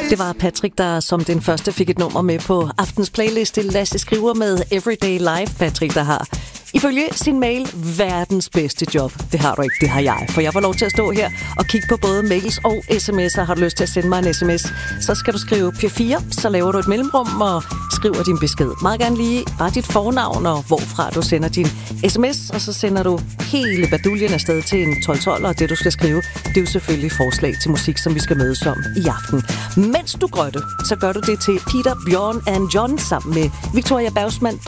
Det var Patrick, der som den første fik et nummer med på aftens playliste. Lasse Skriver med Everyday Life. Patrick, der har ifølge sin mail verdens bedste job. Det har du ikke, det har jeg. For jeg får lov til at stå her og kigge på både mails og sms'er. Har du lyst til at sende mig en sms, så skal du skrive P4, så laver du et mellemrum og skriver din besked. Meget gerne lige bare dit fornavn og hvorfra du sender din sms, og så sender du hele baduljen afsted til en 1212, og det du skal skrive, det er jo selvfølgelig forslag til musik, som vi skal mødes om i aften. Mens du grøtte, så gør du det til Peter, Bjørn and John sammen med Victoria Bergsmann